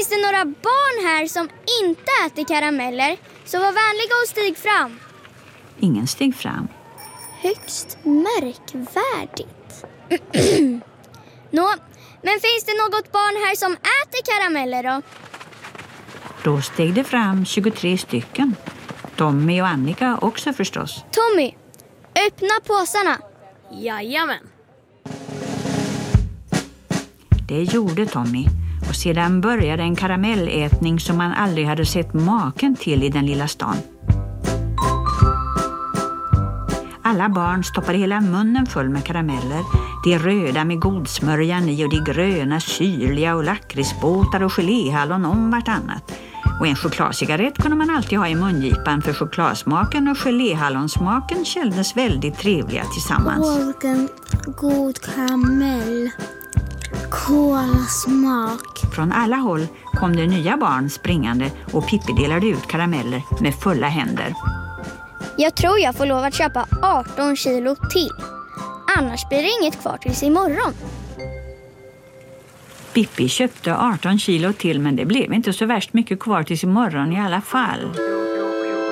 finns det några barn här som inte äter karameller, så var vänliga och stig fram. Ingen steg fram. Högst märkvärdigt. Nå, men finns det något barn här som äter karameller då? Då steg det fram 23 stycken. Tommy och Annika också förstås. Tommy, öppna påsarna. Jajamän. Det gjorde Tommy. Och sedan började en karamellätning som man aldrig hade sett maken till i den lilla stan. Alla barn stoppade hela munnen full med karameller. De röda med godsmörjan i och de gröna syrliga och lakritsbåtar och geléhallon om vartannat. Och en chokladcigarett kunde man alltid ha i mungipan, för chokladsmaken och geléhallonsmaken kändes väldigt trevliga tillsammans. Vilken god karamell. Kolasmak. Från alla håll kom det nya barn springande och Pippi delade ut karameller med fulla händer. Jag tror jag får lov att köpa 18 kilo till. Annars blir det inget kvar tills imorgon. Pippi köpte 18 kilo till, men det blev inte så värst mycket kvar tills imorgon i alla fall.